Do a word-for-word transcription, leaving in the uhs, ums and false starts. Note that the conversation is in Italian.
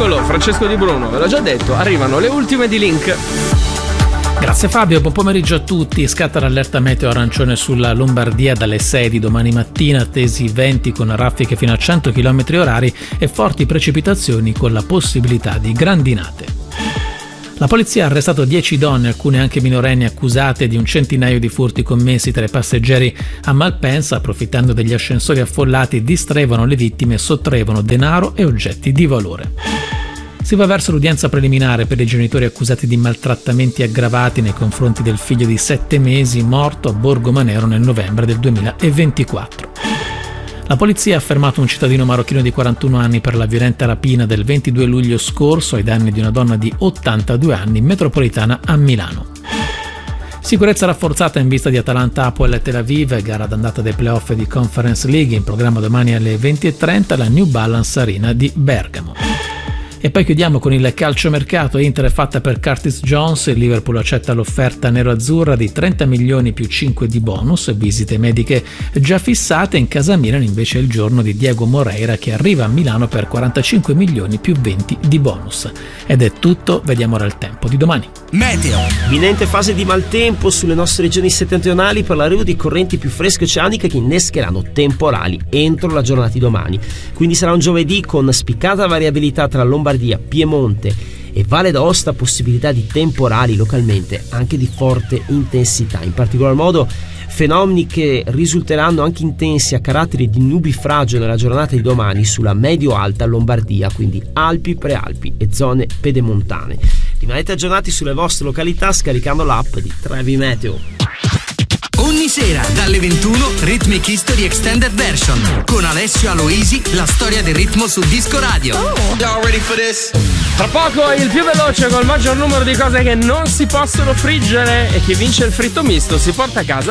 Eccolo, Francesco Di Bruno, ve l'ho già detto, arrivano le ultime di Link. Grazie Fabio, buon pomeriggio a tutti. Scatta l'allerta meteo arancione sulla Lombardia dalle sei di domani mattina, attesi venti con raffiche fino a cento chilometri orari e forti precipitazioni con la possibilità di grandinate. La polizia ha arrestato dieci donne, alcune anche minorenni, accusate di un centinaio di furti commessi tra i passeggeri a Malpensa. Approfittando degli ascensori affollati, distraevano le vittime e sottraevano denaro e oggetti di valore. Si va verso l'udienza preliminare per i genitori accusati di maltrattamenti aggravati nei confronti del figlio di sette mesi morto a Borgo Manero nel novembre del duemilaventiquattro. La polizia ha fermato un cittadino marocchino di quarantuno anni per la violenta rapina del ventidue luglio scorso ai danni di una donna di ottantadue anni in metropolitana a Milano. Sicurezza rafforzata in vista di Atalanta-Apoel Tel Aviv, gara d'andata dei playoff di Conference League, in programma domani alle venti e trenta alla New Balance Arena di Bergamo. E poi chiudiamo con il calciomercato. Inter è fatta per Curtis Jones, il Liverpool accetta l'offerta nero-azzurra di trenta milioni più cinque di bonus, visite mediche già fissate. In casa Milan invece è il giorno di Diego Moreira che arriva a Milano per quarantacinque milioni più venti di bonus. Ed è tutto, vediamo ora il tempo di domani. Meteo. Imminente fase di maltempo sulle nostre regioni settentrionali per l'arrivo di correnti più fresche oceaniche che innescheranno temporali entro la giornata di domani. Quindi sarà un giovedì con spiccata variabilità tra Lombardia, Piemonte e Valle d'Aosta, possibilità di temporali localmente anche di forte intensità. In particolar modo fenomeni che risulteranno anche intensi a carattere di nubifragio nella giornata di domani sulla medio-alta Lombardia, quindi Alpi, Prealpi e zone pedemontane. Rimanete aggiornati sulle vostre località scaricando l'app di Trevi Meteo. Ogni sera dalle ventuno Rhythmic History Extended Version con Alessio Aloisi, la storia del ritmo su Disco Radio. Oh. Y'all ready for this? Tra poco il più veloce col maggior numero di cose che non si possono friggere e chi vince il fritto misto si porta a casa